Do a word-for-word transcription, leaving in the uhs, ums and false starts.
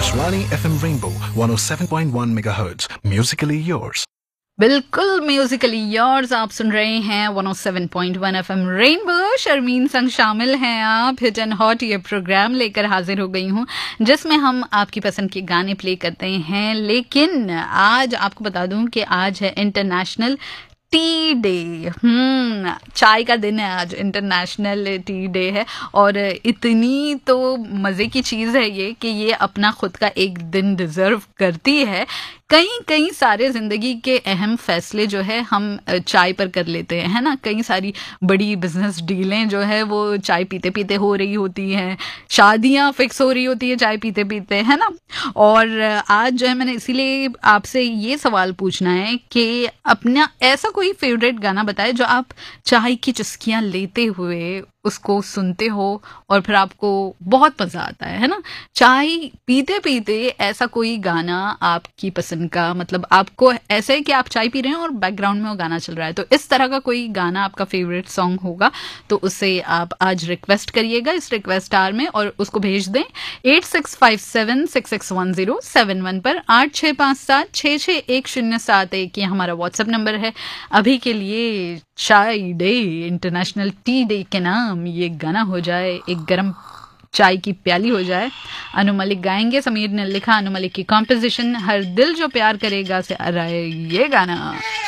Akashvani F M Rainbow one oh seven point one megahertz. Musically yours. बिल्कुल Musically yours आप सुन रहे हैं one O seven point one FM rainbow. Sharmin संग शामिल हैं आप। हिट एंड हॉट ये प्रोग्राम लेकर हाजिर हो गई हूँ जिसमें हम आपकी पसंद के गाने प्ले करते हैं। लेकिन आज आपको बता दूं कि आज है इंटरनेशनल टी डे। हम्म चाय का दिन है आज, इंटरनेशनल टी डे है। और इतनी तो मज़े की चीज़ है ये कि ये अपना खुद का एक दिन डिज़र्व करती है। कई कई सारे ज़िंदगी के अहम फैसले जो है हम चाय पर कर लेते हैं, है ना। कई सारी बड़ी बिजनेस डीलें जो है वो चाय पीते पीते हो रही होती हैं, शादियां फिक्स हो रही होती है चाय पीते पीते, है ना। और आज जो है मैंने इसीलिए आपसे ये सवाल पूछना है कि अपना ऐसा कोई फेवरेट गाना बताए जो आप चाय की चुस्कियां लेते हुए उसको सुनते हो और फिर आपको बहुत मज़ा आता है, है ना। चाय पीते पीते ऐसा कोई गाना आपकी पसंद का, मतलब आपको ऐसा है कि आप चाय पी रहे हैं और बैकग्राउंड में वो गाना चल रहा है, तो इस तरह का कोई गाना आपका फेवरेट सॉन्ग होगा तो उसे आप आज रिक्वेस्ट करिएगा इस रिक्वेस्ट आर में और उसको भेज दें eight six five seven six six one zero seven one पर। आठ छः पाँच सात छः छः एक शून्य सात एक ये हमारा व्हाट्सएप नंबर है। अभी के लिए चाय डे, इंटरनेशनल टी डे के नाम ये गाना हो जाए, एक गरम चाय की प्याली हो जाए। अनु मलिक गाएंगे, समीर ने लिखा, अनु मलिक की कॉम्पोजिशन, हर दिल जो प्यार करेगा से आ रहा है ये गाना।